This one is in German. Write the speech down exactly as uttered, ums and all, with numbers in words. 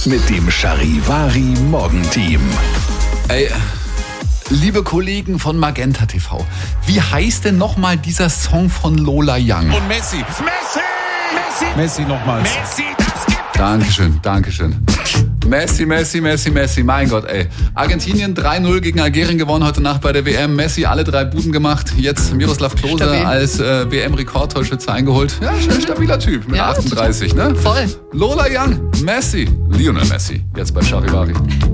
mit dem Charivari Morgenteam. Ey, liebe Kollegen von Magenta T V, wie heißt denn nochmal dieser Song von Lola Young? Und Messi. Messi! Messi! Messi nochmals. Messi, das gibt Dankeschön, Dankeschön. Messi, Messi, Messi, Messi, mein Gott, ey. Argentinien drei null gegen Algerien gewonnen heute Nacht bei der W M. Messi alle drei Buden gemacht. Jetzt Miroslav Klose Stabil. als äh, W M-Rekordtorschütze eingeholt. Ja, ein stabiler Typ mit Ja, achtunddreißig, ne? Voll. Lola Young, Messi, Lionel Messi, jetzt bei Charivari.